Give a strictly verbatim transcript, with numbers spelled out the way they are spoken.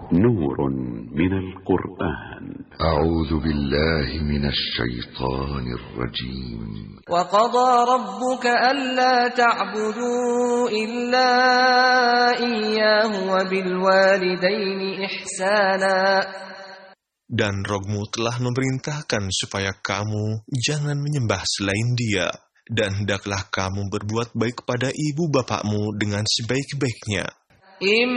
نور من القرآن. أعوذ بالله من الشيطان الرجيم. وقضى ربك ألا تعبدوا إلا إياه وبالوالدين إحسانا. Dan Rohmu telah memerintahkan supaya kamu jangan menyembah selain Dia, dan hendaklah kamu berbuat baik kepada ibu bapakmu dengan sebaik-baiknya.